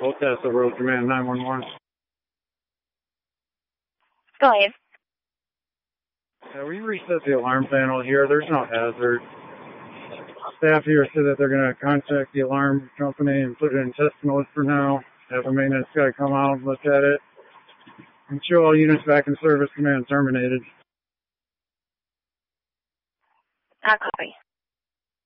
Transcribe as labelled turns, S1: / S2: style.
S1: Old Castle Road Command 911.
S2: Go ahead.
S1: We reset the alarm panel here. There's no hazard. Staff here said that they're going to contact the alarm company and put it in test mode for now. Have a maintenance guy come out and look at it. And show all units back in service. Command terminated.
S2: I'll copy.